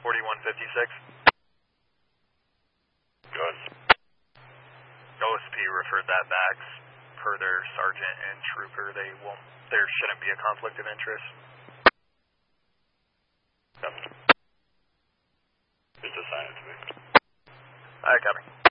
4156. Good. OSP referred that back per their sergeant and trooper. There shouldn't be a conflict of interest. Yep. Just assign it to me. Alright, copy.